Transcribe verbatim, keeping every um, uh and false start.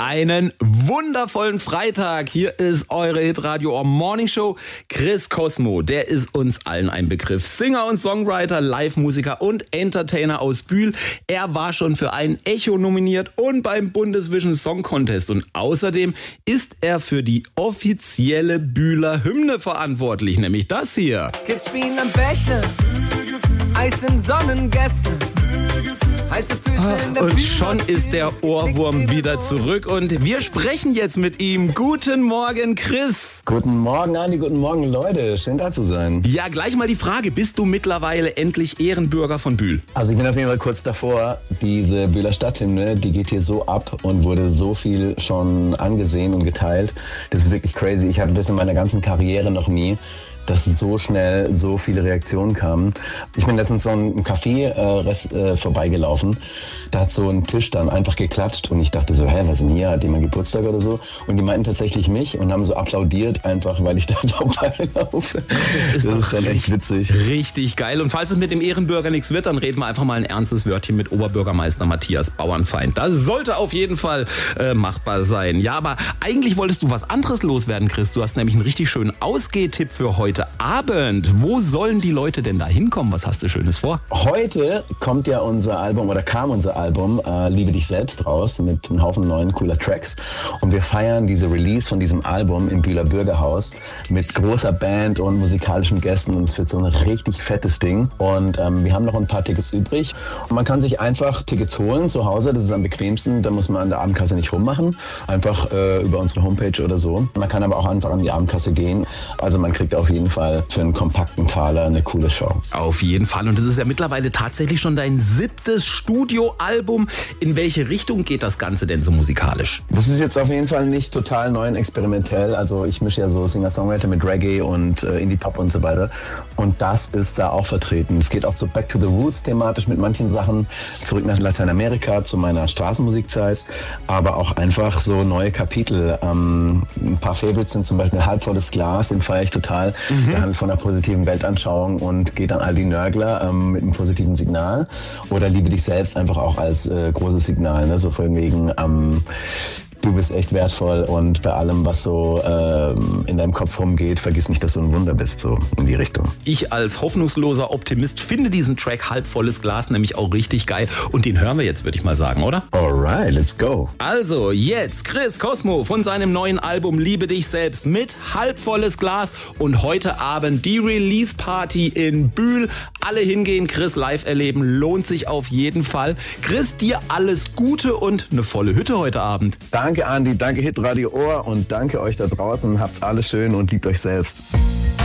Einen wundervollen Freitag. Hier ist eure Hitradio Ohr Morning Show. Chris Cosmo, der ist uns allen ein Begriff. Singer und Songwriter, Live-Musiker und Entertainer aus Bühl. Er war schon für ein Echo nominiert und beim Bundesvision Song Contest. Und außerdem ist er für die offizielle Bühler Hymne verantwortlich, nämlich das hier. Kids spielen am Bäche, Eis in Sonnengästen. Und schon ist der Ohrwurm wieder zurück und wir sprechen jetzt mit ihm. Guten Morgen, Chris. Guten Morgen, Andi. Guten Morgen, Leute. Schön da zu sein. Ja, gleich mal die Frage. Bist du mittlerweile endlich Ehrenbürger von Bühl? Also ich bin auf jeden Fall kurz davor. Diese Bühler Stadthymne, die geht hier so ab und wurde so viel schon angesehen und geteilt. Das ist wirklich crazy. Ich hatte das in meiner ganzen Karriere noch nie, dass so schnell so viele Reaktionen kamen. Ich bin letztens so einem Café äh, rest, äh, vorbeigelaufen. Da hat so ein Tisch dann einfach geklatscht und ich dachte so, hä, was ist denn hier? Hat jemand Geburtstag oder so? Und die meinten tatsächlich mich und haben so applaudiert, einfach weil ich da vorbeilaufe. Das ist, das ist schon echt witzig. Richtig geil. Und falls es mit dem Ehrenbürger nichts wird, dann reden wir einfach mal ein ernstes Wörtchen mit Oberbürgermeister Matthias Bauernfeind. Das sollte auf jeden Fall äh, machbar sein. Ja, aber eigentlich wolltest du was anderes loswerden, Chris. Du hast nämlich einen richtig schönen Ausgehtipp für heute Abend. Wo sollen die Leute denn da hinkommen? Was hast du Schönes vor? Heute kommt ja unser Album oder kam unser Album äh, Liebe dich selbst raus mit einem Haufen neuen cooler Tracks und wir feiern diese Release von diesem Album im Bühler Bürgerhaus mit großer Band und musikalischen Gästen und es wird so ein richtig fettes Ding und ähm, wir haben noch ein paar Tickets übrig und man kann sich einfach Tickets holen zu Hause, das ist am bequemsten, da muss man an der Abendkasse nicht rummachen, einfach äh, über unsere Homepage oder so. Man kann aber auch einfach an die Abendkasse gehen, also man kriegt auf jeden Fall für einen kompakten Taler eine coole Show. Auf jeden Fall. Und das ist ja mittlerweile tatsächlich schon dein siebtes Studioalbum. In welche Richtung geht das Ganze denn so musikalisch? Das ist jetzt auf jeden Fall nicht total neu und experimentell. Also ich mische ja so Singer-Songwriter mit Reggae und äh, Indie-Pop und so weiter. Und das ist da auch vertreten. Es geht auch so Back to the Roots thematisch mit manchen Sachen. Zurück nach Lateinamerika zu meiner Straßenmusikzeit. Aber auch einfach so neue Kapitel. Ähm, ein paar Favorites sind zum Beispiel Halbvolles Glas. Den feiere ich total. Mhm. Der handelt von einer positiven Weltanschauung und geht an all die Nörgler ähm, mit einem positiven Signal. Oder Liebe dich selbst einfach auch als äh, großes Signal. Ne? So von wegen, ähm, du bist echt wertvoll und bei allem, was so ähm, in deinem Kopf rumgeht, vergiss nicht, dass du ein Wunder bist, so in die Richtung. Ich als hoffnungsloser Optimist finde diesen Track Halbvolles Glas nämlich auch richtig geil und den hören wir jetzt, würde ich mal sagen, oder? Alright, let's go. Also jetzt Chris Cosmo von seinem neuen Album Liebe dich selbst mit Halbvolles Glas und heute Abend die Release-Party in Bühl. Alle hingehen, Chris live erleben, lohnt sich auf jeden Fall. Chris, dir alles Gute und eine volle Hütte heute Abend. Danke. Danke Andi, danke Hitradio Ohr und danke euch da draußen. Habt's alles schön und liebt euch selbst.